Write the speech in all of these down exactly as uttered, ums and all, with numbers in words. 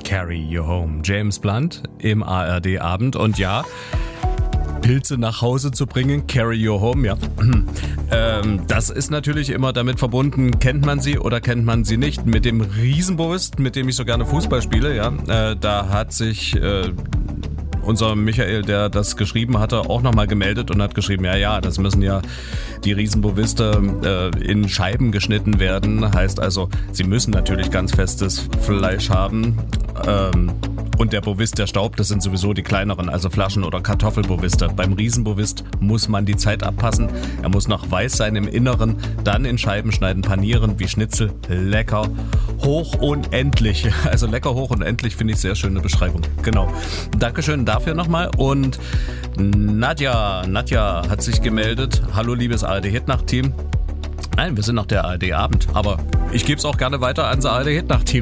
Carry You Home. James Blunt im A R D-Abend. Und ja, Pilze nach Hause zu bringen, Carry You Home, ja. ähm, das ist natürlich immer damit verbunden, kennt man sie oder kennt man sie nicht. Mit dem Riesenbewusst, mit dem ich so gerne Fußball spiele, ja, äh, da hat sich äh, unser Michael, der das geschrieben hatte, auch nochmal gemeldet und hat geschrieben, ja, ja, das müssen ja die Riesenboviste äh, in Scheiben geschnitten werden. Heißt also, sie müssen natürlich ganz festes Fleisch haben. Ähm, und der Bovist, der Staub, das sind sowieso die kleineren, also Flaschen- oder Kartoffelboviste. Beim Riesenbovist muss man die Zeit abpassen. Er muss noch weiß sein im Inneren, dann in Scheiben schneiden, panieren wie Schnitzel. Lecker, hoch und endlich. Also lecker, hoch und endlich finde ich sehr schöne Beschreibung. Genau. Dankeschön dafür nochmal. Und Nadja, Nadja hat sich gemeldet. Hallo liebes A R D-Hitnacht-Team. Nein, wir sind noch der A R D-Abend, aber ich gebe es auch gerne weiter ans A R D-Hitnacht-Team.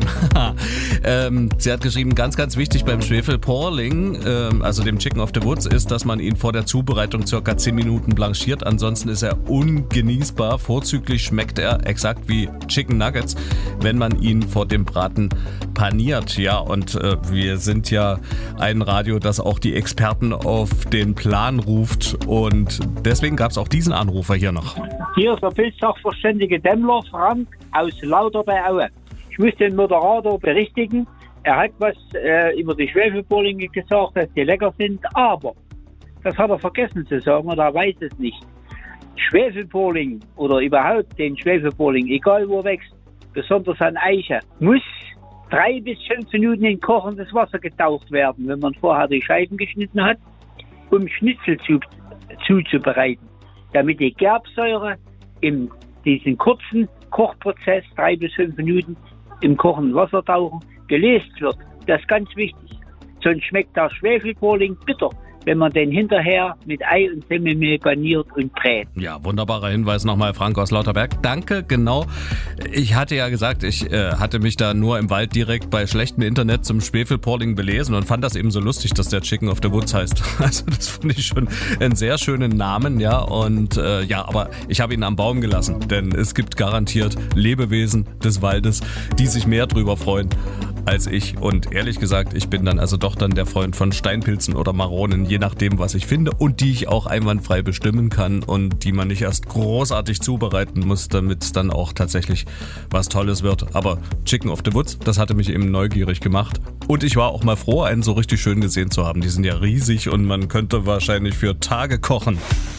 ähm, sie hat geschrieben, ganz, ganz wichtig beim Schwefelporling, ähm, also dem Chicken of the Woods, ist, dass man ihn vor der Zubereitung circa zehn Minuten blanchiert. Ansonsten ist er ungenießbar. Vorzüglich schmeckt er exakt wie Chicken Nuggets, wenn man ihn vor dem Braten paniert. Ja, und äh, wir sind ja ein Radio, das auch die Experten auf den Plan ruft. Und deswegen gab es auch diesen Anrufer hier noch. Hier ist der Pilzsachverständige Demmler, Frank aus Lauter bei Aue. Ich muss den Moderator berichtigen. Er hat was äh, über die Schwefelporlinge gesagt, dass die lecker sind, aber das hat er vergessen zu sagen oder er weiß es nicht. Schwefelporling oder überhaupt den Schwefelporling, egal wo er wächst, besonders an Eiche, muss drei bis fünf Minuten in kochendes Wasser getaucht werden, wenn man vorher die Scheiben geschnitten hat, um Schnitzel zu, zuzubereiten, damit die Gerbsäure in diesen kurzen Kochprozess, drei bis fünf Minuten im kochenden Wasser tauchen, gelöst wird. Das ist ganz wichtig. Sonst schmeckt der Schwefelporling bitter, wenn man den hinterher mit Ei und Semmelmehl garniert und brät. Ja, wunderbarer Hinweis nochmal, Frank aus Lauterberg. Danke, genau. Ich hatte ja gesagt, ich äh, hatte mich da nur im Wald direkt bei schlechtem Internet zum Schwefelporling belesen und fand das eben so lustig, dass der Chicken of the Woods heißt. Also das fand ich schon einen sehr schönen Namen, ja. Und äh, ja, aber ich habe ihn am Baum gelassen, denn es gibt garantiert Lebewesen des Waldes, die sich mehr drüber freuen als ich. Und ehrlich gesagt, ich bin dann also doch dann der Freund von Steinpilzen oder Maronen, je nachdem, was ich finde und die ich auch einwandfrei bestimmen kann und die man nicht erst großartig zubereiten muss, damit es dann auch tatsächlich was Tolles wird. Aber Chicken of the Woods, das hatte mich eben neugierig gemacht. Und ich war auch mal froh, einen so richtig schön gesehen zu haben. Die sind ja riesig und man könnte wahrscheinlich für Tage kochen.